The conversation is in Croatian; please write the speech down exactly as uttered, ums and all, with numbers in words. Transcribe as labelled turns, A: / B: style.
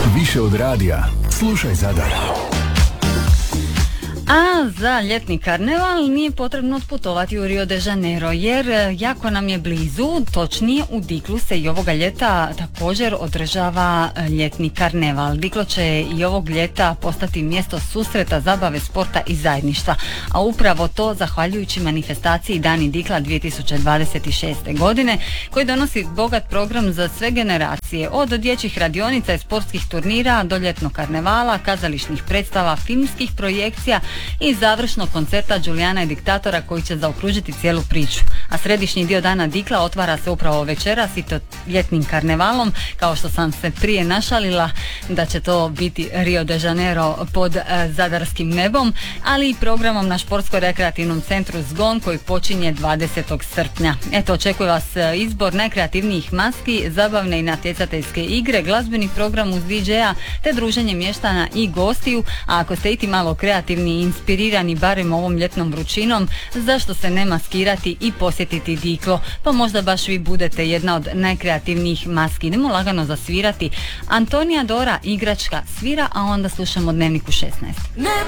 A: Više od radija. Slušaj Zadar.
B: A za ljetni karneval nije potrebno otputovati u Rio de Janeiro jer jako nam je blizu, točnije u Diklu se i ovoga ljeta također održava ljetni karneval. Diklo će i ovog ljeta postati mjesto susreta, zabave, sporta i zajedništva, a upravo to zahvaljujući manifestaciji Dani Dikla dvije tisuće dvadeset šeste. godine koji donosi bogat program za sve generacije, od dječjih radionica i sportskih turnira do ljetnog karnevala, kazališnih predstava, filmskih projekcija i završnog koncerta Đulijana i diktatora koji će zaokružiti cijelu priču. A središnji dio Dana Dikla otvara se upravo večeras i to ljetnim karnevalom, kao što sam se prije našalila da će to biti Rio de Janeiro pod e, zadarskim nebom, ali i programom na športsko-rekreativnom centru Zgon koji počinje dvadesetog srpnja. Eto, očekuje vas izbor najkreativnijih maski, zabavne i natjecateljske igre, glazbeni program uz di džeja te druženje mještana i gostiju, a ako ste iti malo kreativni i inspirirani barem ovom ljetnom vrućinom, zašto se ne maskirati i posjetiti Diklo, pa možda baš vi budete jedna od najkreativnijih maski. Idemo lagano zasvirati. Antonija Dora, Igračka svira, a onda slušamo Dnevnik u šesnaest.
C: Ne